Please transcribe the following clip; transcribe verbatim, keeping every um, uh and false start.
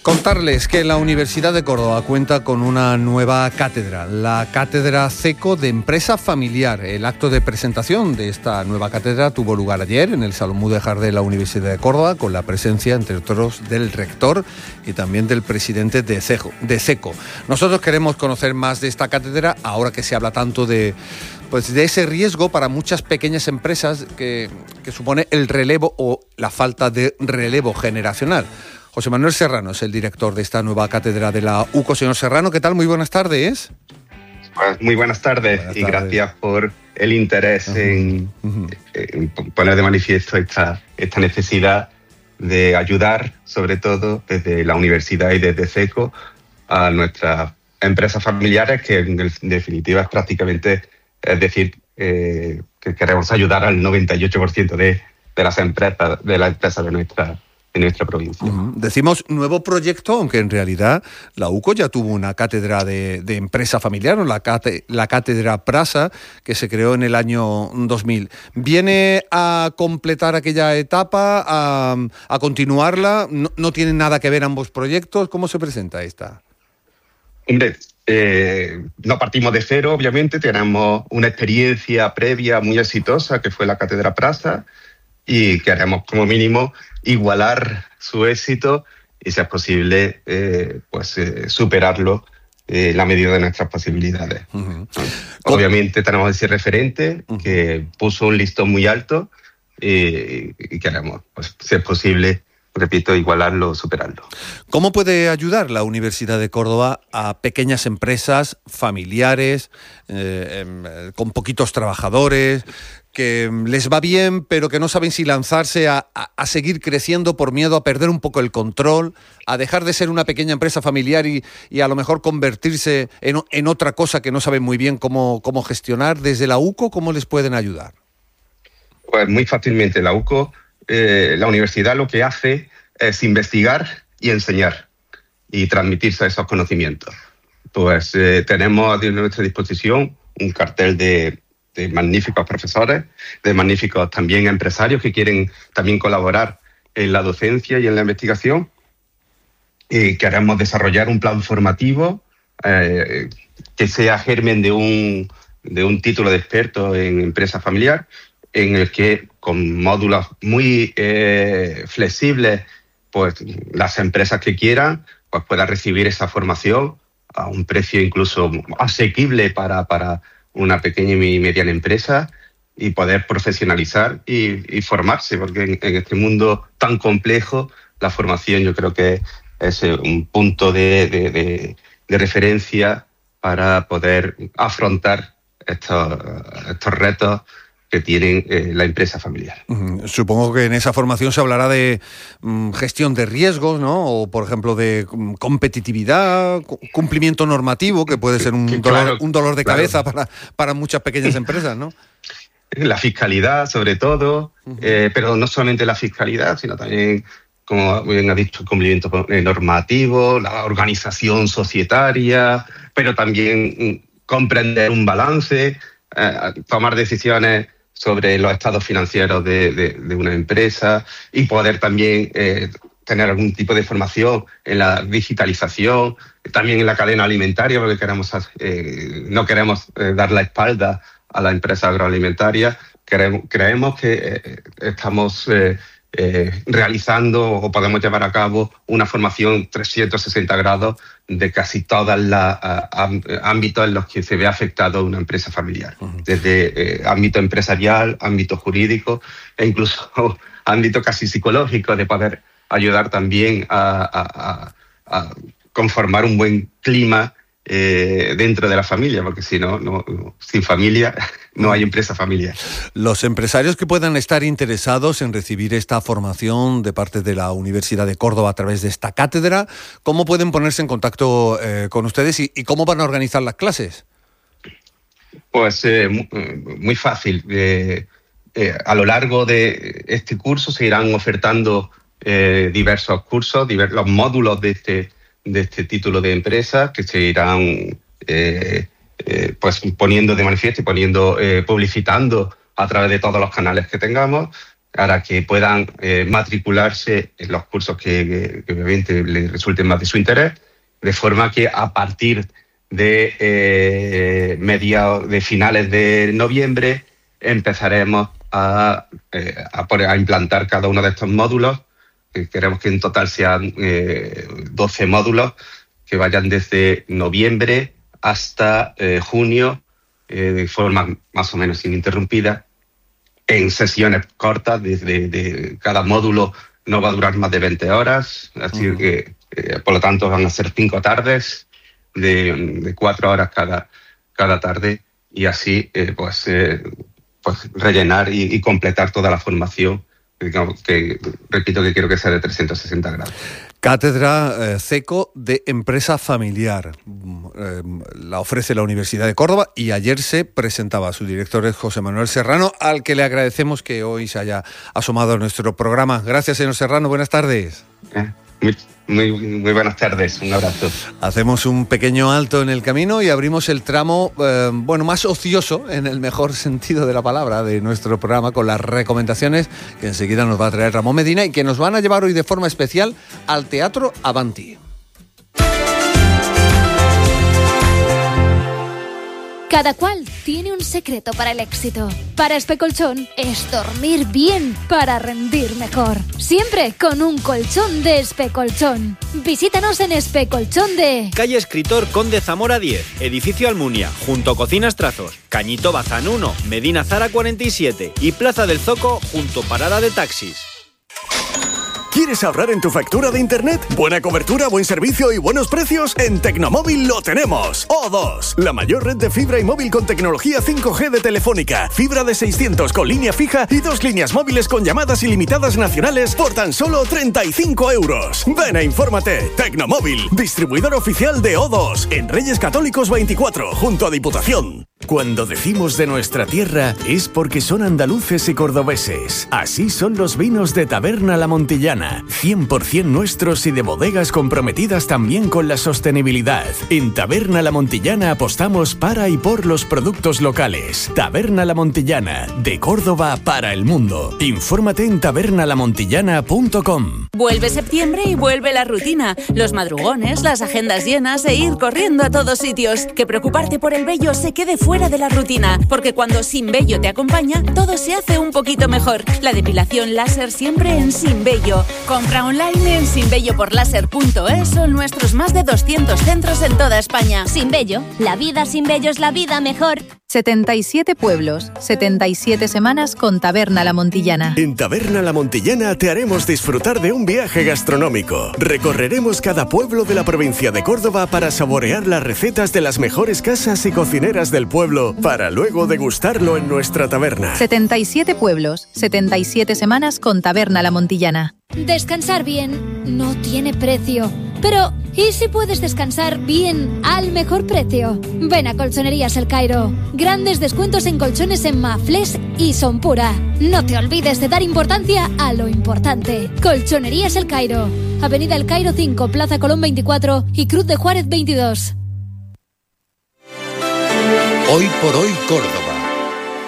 Contarles que la Universidad de Córdoba cuenta con una nueva cátedra, la Cátedra CECO de Empresa Familiar. El acto de presentación de esta nueva cátedra tuvo lugar ayer en el Salón Mudéjar de la Universidad de Córdoba, con la presencia, entre otros, del rector y también del presidente de CECO. De CECO. Nosotros queremos conocer más de esta cátedra, ahora que se habla tanto de, pues, de ese riesgo para muchas pequeñas empresas que, que supone el relevo o la falta de relevo generacional. José Manuel Serrano es el director de esta nueva cátedra de la U C O. Señor Serrano, ¿qué tal? Muy buenas tardes. Pues muy buenas tardes buenas y tardes. Gracias por el interés uh-huh. en, uh-huh. en poner de manifiesto esta, esta necesidad de ayudar, sobre todo desde la universidad y desde CECO, a nuestras empresas familiares, que en definitiva es prácticamente, es decir, eh, que queremos ayudar al noventa y ocho por ciento de, de las empresas de las empresas de nuestra en nuestra provincia. Uh-huh. Decimos nuevo proyecto, aunque en realidad la U C O ya tuvo una cátedra de, de empresa familiar, ¿no? la, cate, la cátedra Prasa, que se creó en el año dos mil. ¿Viene a completar aquella etapa, a, a continuarla? No, ¿No tienen nada que ver ambos proyectos? ¿Cómo se presenta esta? Hombre, eh, no partimos de cero, obviamente. Tenemos una experiencia previa muy exitosa, que fue la cátedra Prasa, y queremos como mínimo igualar su éxito y, si es posible, eh, pues eh, superarlo en eh, la medida de nuestras posibilidades. Uh-huh. Obviamente tenemos ese referente uh-huh. que puso un listón muy alto y, y queremos, pues, si es posible, repito, igualarlo, superarlo. ¿Cómo puede ayudar la Universidad de Córdoba a pequeñas empresas familiares, eh, eh, con poquitos trabajadores, que les va bien, pero que no saben si lanzarse a, a, a seguir creciendo por miedo a perder un poco el control, a dejar de ser una pequeña empresa familiar y, y a lo mejor convertirse en, en otra cosa que no saben muy bien cómo, cómo gestionar? Desde la U C O, ¿cómo les pueden ayudar? Pues muy fácilmente. La U C O, eh, la universidad lo que hace es investigar y enseñar y transmitirse esos conocimientos. Pues eh, tenemos a nuestra disposición un cartel de de magníficos profesores, de magníficos también empresarios que quieren también colaborar en la docencia y en la investigación. Y queremos desarrollar un plan formativo eh, que sea germen de un, de un título de experto en empresa familiar, en el que, con módulos muy eh, flexibles, pues las empresas que quieran pues puedan recibir esa formación a un precio incluso asequible para, para una pequeña y mediana empresa, y poder profesionalizar y, y formarse, porque en, en este mundo tan complejo la formación yo creo que es un punto de, de, de, de referencia para poder afrontar estos, estos retos que tienen eh, la empresa familiar. Uh-huh. Supongo que en esa formación se hablará de um, gestión de riesgos, ¿no? O, por ejemplo, de um, competitividad, cumplimiento normativo, que puede ser un, que, dolor, claro, un dolor de claro. cabeza para, para muchas pequeñas empresas, ¿no? La fiscalidad, sobre todo, uh-huh. eh, pero no solamente la fiscalidad, sino también, como bien ha dicho, el cumplimiento normativo, la organización societaria, pero también comprender un balance, eh, tomar decisiones sobre los estados financieros de, de, de una empresa, y poder también eh, tener algún tipo de formación en la digitalización, también en la cadena alimentaria, porque queremos, eh, no queremos eh, dar la espalda a la empresa agroalimentaria. Creemos, creemos que eh, estamos eh, eh, realizando o podemos llevar a cabo una formación trescientos sesenta grados de casi todos los ámbitos en los que se ve afectado una empresa familiar, uh-huh. desde eh, ámbito empresarial, ámbito jurídico e incluso ámbito casi psicológico, de poder ayudar también a, a, a, a conformar un buen clima Eh, dentro de la familia, porque si no, no, no, sin familia no hay empresa familiar. Los empresarios que puedan estar interesados en recibir esta formación de parte de la Universidad de Córdoba a través de esta cátedra, ¿cómo pueden ponerse en contacto eh, con ustedes y, y cómo van a organizar las clases? Pues eh, muy, muy fácil. Eh, eh, a lo largo de este curso se irán ofertando eh, diversos cursos, diversos, los módulos de este de este título de empresa, que se irán eh, eh, pues poniendo de manifiesto y poniendo, eh, publicitando a través de todos los canales que tengamos. para que puedan eh, matricularse en los cursos que, que, que obviamente les resulten más de su interés, de forma que a partir de eh, mediados, de finales de noviembre, empezaremos a, eh, a, poner, a implantar cada uno de estos módulos. Que queremos que en total sean eh, doce módulos que vayan desde noviembre hasta eh, junio, eh, de forma más o menos ininterrumpida, en sesiones cortas. De, de, de cada módulo no va a durar más de veinte horas, así uh-huh. que eh, por lo tanto van a ser cinco tardes de, de cuatro horas cada, cada tarde, y así eh, pues, eh, pues rellenar y, y completar toda la formación, digamos, que repito que quiero que sea de trescientos sesenta grados. Cátedra eh, CECO de Empresa Familiar. Eh, la ofrece la Universidad de Córdoba y ayer se presentaba. Su director es José Manuel Serrano, al que le agradecemos que hoy se haya asomado a nuestro programa. Gracias, señor Serrano. Buenas tardes. Eh, muy, muy, muy buenas tardes. Un abrazo. Hacemos un pequeño alto en el camino y abrimos el tramo, eh, bueno, más ocioso, en el mejor sentido de la palabra, de nuestro programa, con las recomendaciones que enseguida nos va a traer Ramón Medina y que nos van a llevar hoy de forma especial al Teatro Avanti. Cada cual tiene un secreto para el éxito. Para Especolchón es dormir bien para rendir mejor. Siempre con un colchón de Especolchón. Visítanos en Especolchón de... Calle Escritor Conde Zamora diez, Edificio Almunia, junto a Cocinas Trazos, Cañito Bazán uno, Medina Zara cuarenta y siete y Plaza del Zoco, junto Parada de Taxis. ¿Quieres ahorrar en tu factura de internet? ¿Buena cobertura, buen servicio y buenos precios? En Tecnomóvil lo tenemos. O dos, la mayor red de fibra y móvil con tecnología cinco G de Telefónica. Fibra de seiscientos con línea fija y dos líneas móviles con llamadas ilimitadas nacionales por tan solo treinta y cinco euros. Ven e infórmate. Tecnomóvil, distribuidor oficial de O dos, en Reyes Católicos veinticuatro, junto a Diputación. Cuando decimos de nuestra tierra es porque son andaluces y cordobeses. Así son los vinos de Taberna La Montillana, cien por ciento nuestros y de bodegas comprometidas también con la sostenibilidad. En Taberna La Montillana apostamos para y por los productos locales. Taberna La Montillana, de Córdoba para el mundo. Infórmate en taberna la montillana punto com. Vuelve septiembre y vuelve la rutina, los madrugones, las agendas llenas e ir corriendo a todos sitios. Que preocuparte por el vello se quede fuera de la rutina, porque cuando Sin Vello te acompaña, todo se hace un poquito mejor. La depilación láser siempre en Sin Vello. Compra online en sin vello por láser punto es o en nuestros más de doscientos centros en toda España. Sin Vello, la vida sin vello es la vida mejor. setenta y siete pueblos, setenta y siete semanas con Taberna La Montillana. En Taberna La Montillana te haremos disfrutar de un viaje gastronómico. Recorreremos cada pueblo de la provincia de Córdoba para saborear las recetas de las mejores casas y cocineras del pueblo, para luego degustarlo en nuestra taberna. setenta y siete pueblos, setenta y siete semanas con Taberna La Montillana. Descansar bien no tiene precio. Pero, ¿y si puedes descansar bien al mejor precio? Ven a Colchonerías El Cairo. Grandes descuentos en colchones en Mafles y Sonpura. No te olvides de dar importancia a lo importante. Colchonerías El Cairo. Avenida El Cairo cinco, Plaza Colón veinticuatro y Cruz de Juárez veintidós. Hoy por hoy Córdoba.